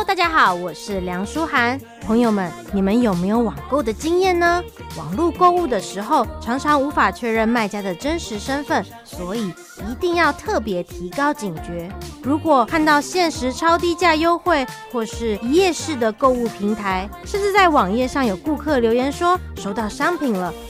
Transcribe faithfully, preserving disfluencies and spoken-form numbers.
Hello， 大家好，我是梁舒涵。朋友们，你们有没有网购的经验呢？网络购物的时候，常常无法确认卖家的真实身份，所以一定要特别提高警觉。如果看到限时超低价优惠，或是一页式的购物平台，甚至在网页上有顾客留言说收到商品了，